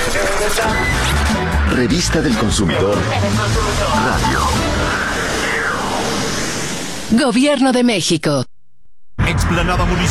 Revista del Consumidor. Radio. Gobierno de México. Explanada Municipal.